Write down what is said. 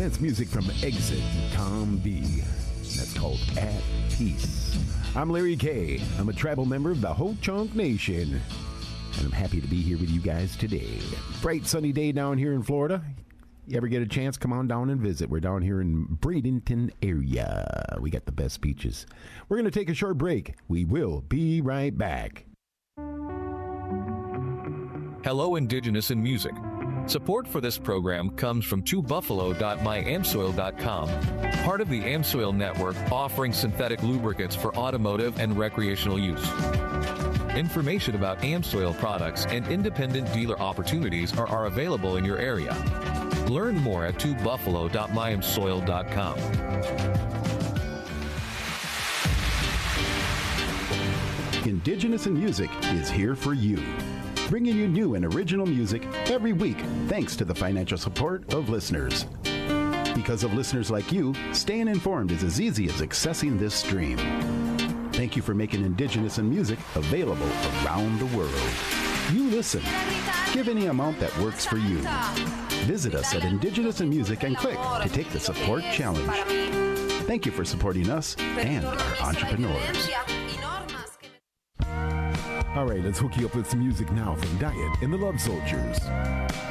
That's music from Exit Tom B. That's called At Peace. I'm Larry K. I'm a tribal member of the Ho-Chunk Nation. And I'm happy to be here with you guys today. Bright sunny day down here in Florida. You ever get a chance, come on down and visit. We're down here in Bradenton area. We got the best beaches. We're going to take a short break. We will be right back. Hello, Indigenous in Music. Support for this program comes from twobuffalo.myamsoil.com, part of the Amsoil Network offering synthetic lubricants for automotive and recreational use. Information about Amsoil products and independent dealer opportunities are available in your area. Learn more at twobuffalo.myamsoil.com. Indigenous in Music is here for you, bringing you new and original music every week thanks to the financial support of listeners. Because of listeners like you, staying informed is as easy as accessing this stream. Thank you for making Indigenous in Music available around the world. You listen. Give any amount that works for you. Visit us at Indigenous in Music and click to take the support challenge. Thank you for supporting us and our entrepreneurs. All right, let's hook you up with some music now from Diet and the Love Soldiers.